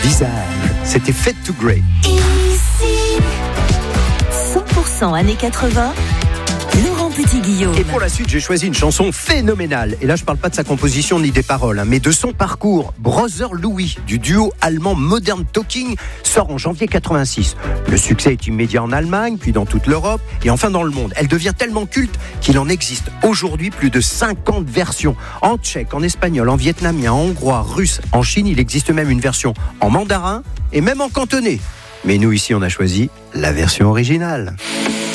visage. C'était Fade to Grey. Ici, 100% années 80, Laurent Petit-Guillaume. Et pour la suite, j'ai choisi une chanson phénoménale. Et là, je parle pas de sa composition ni des paroles, mais de son parcours. Brother Louis, du duo allemand Modern Talking, sort en janvier 86. Le succès est immédiat en Allemagne, puis dans toute l'Europe, et enfin dans le monde. Elle devient tellement culte qu'il en existe aujourd'hui plus de 50 versions. En tchèque, en espagnol, en vietnamien, en hongrois, russe. En Chine, il existe même une version en mandarin et même en cantonais. Mais nous, ici, on a choisi la version originale.